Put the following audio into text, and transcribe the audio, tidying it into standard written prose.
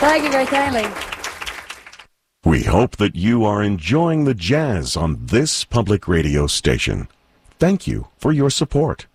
Thank you very kindly. We hope that you are enjoying the jazz on this public radio station. Thank you for your support.